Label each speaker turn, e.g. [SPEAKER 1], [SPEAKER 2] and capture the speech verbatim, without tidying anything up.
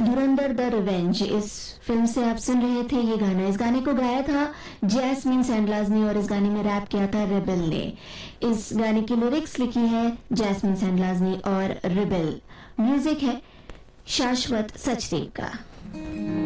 [SPEAKER 1] Dhurandhar the revenge इस film से आप सुन रहे थे ये गाना। इस गाने को गाया था जैस्मिन सैंडलाज ने और इस गाने में रैप किया था रिबेल ने। इस गाने की लिरिक्स लिखी है जैस्मिन सैंडलाज ने और रिबेल। म्यूजिक है शाश्वत सचदेव का।